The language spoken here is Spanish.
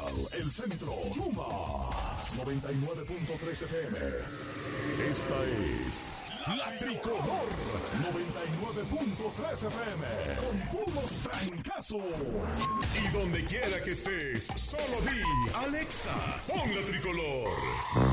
Capital, el centro, Yuma, 99.3 FM. Esta es La Tricolor, 99.3 FM, con puros trancazos. Y donde quiera que estés, solo di, Alexa, pon La Tricolor.